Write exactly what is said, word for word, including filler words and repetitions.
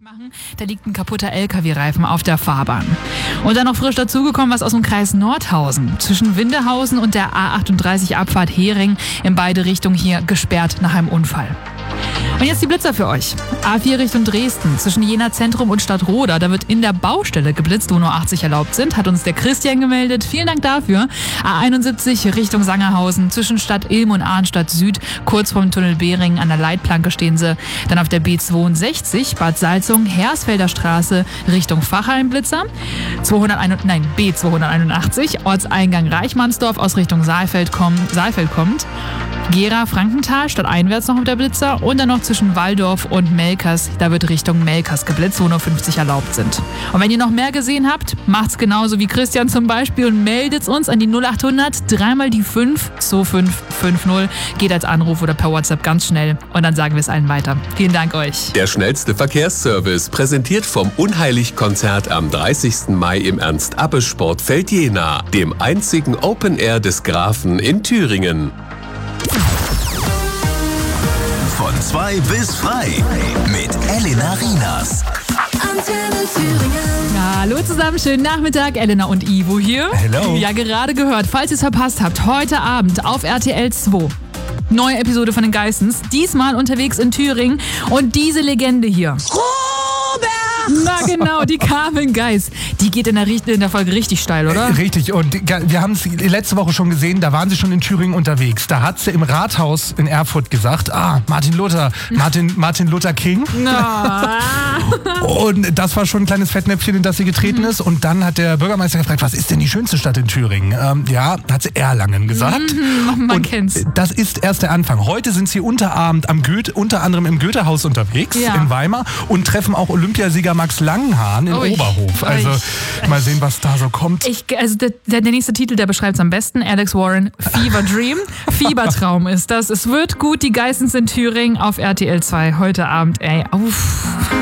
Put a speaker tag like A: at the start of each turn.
A: machen. Da liegt ein kaputter L K W-Reifen auf der Fahrbahn. Und dann noch frisch dazugekommen, was aus dem Kreis Nordhausen. Zwischen Windehausen und der A achtunddreißig Abfahrt Hering in beide Richtungen hier gesperrt nach einem Unfall. Und jetzt die Blitzer für euch. A vier Richtung Dresden, zwischen Jena Zentrum und Stadtroda. Da wird in der Baustelle geblitzt, wo nur achtzig erlaubt sind. Hat uns der Christian gemeldet. Vielen Dank dafür. A einundsiebzig Richtung Sangerhausen, zwischen Stadt Ilm und Arnstadt Süd. Kurz vorm Tunnel Behring an der Leitplanke stehen sie. Dann auf der B zweiundsechzig, Bad Salzung, Hersfelder Straße Richtung Fachheim Blitzer. zweihundertein, nein, B zweihunderteinundachtzig, Ortseingang Reichmannsdorf aus Richtung Saalfeld, komm, Saalfeld kommt. Gera, Frankenthal, stadteinwärts noch auf der Blitzer und dann noch zwischen Walldorf und Melkers, da wird Richtung Melkers geblitzt, wo nur fünfzig erlaubt sind. Und wenn ihr noch mehr gesehen habt, macht's genauso wie Christian zum Beispiel und meldet's uns an die null achthundert, dreimal die fünf, zwei fünf fünf null, geht als Anruf oder per WhatsApp ganz schnell und dann sagen wir es allen weiter. Vielen Dank euch.
B: Der schnellste Verkehrsservice, präsentiert vom Unheilig-Konzert am dreißigsten Mai im Ernst-Abbe-Sportfeld Jena, dem einzigen Open Air des Grafen in Thüringen.
C: Von zwei bis frei mit Elena Rinas.
D: Antenne Thüringen.
A: Hallo zusammen, schönen Nachmittag. Elena und Ivo hier.
E: Hello.
A: Ja, gerade gehört, falls ihr es verpasst habt, heute Abend auf R T L zwei. Neue Episode von den Geistens. Diesmal unterwegs in Thüringen. Und diese Legende hier.
D: Robert!
A: Na genau, die Carmen Geis. Die geht in der, in der Folge richtig steil, oder?
E: Richtig, und wir haben es letzte Woche schon gesehen, da waren sie schon in Thüringen unterwegs. Da hat sie im Rathaus in Erfurt gesagt, ah, Martin Luther, Martin, Martin Luther King.
A: Na.
E: Und das war schon ein kleines Fettnäpfchen, in das sie getreten ist. Und dann hat der Bürgermeister gefragt, was ist denn die schönste Stadt in Thüringen? Ähm, ja, hat sie Erlangen gesagt.
A: Mhm, man
E: und
A: kennt's.
E: Das ist erst der Anfang. Heute sind sie unter Abend am Goethe, unter anderem im Goethehaus unterwegs,
A: Ja.
E: in Weimar, und treffen auch Olympiasieger Max Langenhahn in
A: Ui.
E: Oberhof. Also
A: Ui.
E: mal sehen, was da so kommt.
A: Ich, also der, der nächste Titel, der beschreibt es am besten. Alex Warren, Fever Dream. Fiebertraum ist das. Es wird gut, die Geistens in Thüringen auf R T L zwei heute Abend. Ey, uff.